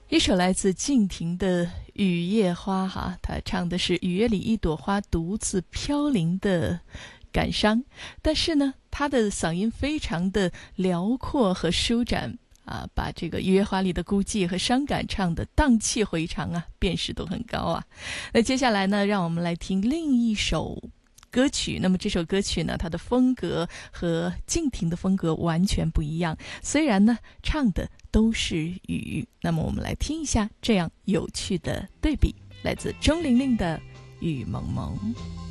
一首来自敬亭的雨夜花哈，他唱的是雨夜里一朵花独自飘零的感伤，但是呢他的嗓音非常的辽阔和舒展啊，把这个雨夜花里的孤寂和伤感唱得荡气回肠啊，辨识度很高啊。那接下来呢，让我们来听另一首歌曲。那么这首歌曲呢，它的风格和敬亭的风格完全不一样，虽然呢唱的都是雨，那么我们来听一下这样有趣的对比，来自钟玲玲的《雨蒙蒙》。